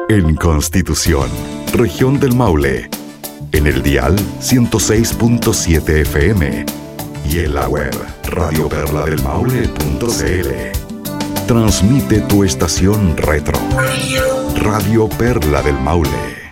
En Constitución, región del Maule. En el dial 106.7 FM. Y en la web radioperladelmaule.cl. Transmite tu estación retro. Radio Perla del Maule.